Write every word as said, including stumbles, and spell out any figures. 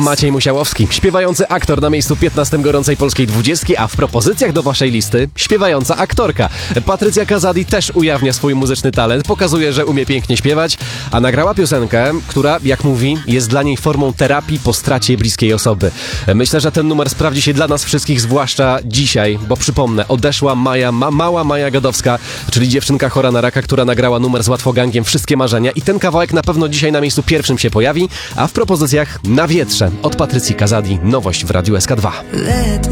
Maciej Musiałowski, śpiewający aktor na miejscu piętnastym gorącej polskiej dwudziestki, a w propozycjach do waszej listy śpiewająca aktorka. Patrycja Kazadi też ujawnia swój muzyczny talent, pokazuje, że umie pięknie śpiewać, a nagrała piosenkę, która, jak mówi, jest dla niej formą terapii po stracie bliskiej osoby. Myślę, że ten numer sprawdzi się dla nas wszystkich, zwłaszcza dzisiaj, bo przypomnę, odeszła Maja, ma, mała Maja Godowska, czyli dziewczynka chora na raka, która nagrała numer z Łatwogangiem Wszystkie Marzenia i ten kawałek na pewno dzisiaj na miejscu pierwszym się pojawi, a w propozycjach Na wietrze od Patrycji Kazadi, nowość w Radiu S K dwa.